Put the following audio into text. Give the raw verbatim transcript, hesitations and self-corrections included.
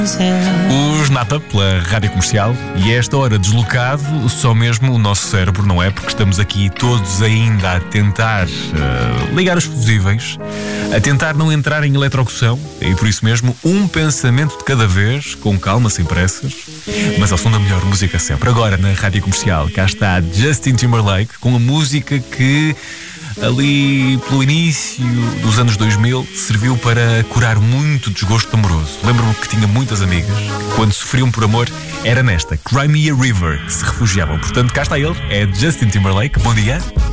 Os Napa pela Rádio Comercial. E a esta hora deslocado só mesmo o nosso cérebro, não é? Porque estamos aqui todos ainda a tentar uh, ligar os fusíveis, a tentar não entrar em eletrocução. E por isso mesmo, um pensamento de cada vez, com calma, sem pressas, mas ao som da melhor música sempre. Agora na Rádio Comercial, cá está Justin Timberlake com a música que ali pelo início dos anos dois mil serviu para curar muito desgosto amoroso. Lembro-me que tinha muitas amigas que, quando sofriam por amor, era nesta Cry Me a River que se refugiavam. Portanto, cá está ele, é Justin Timberlake. Bom dia.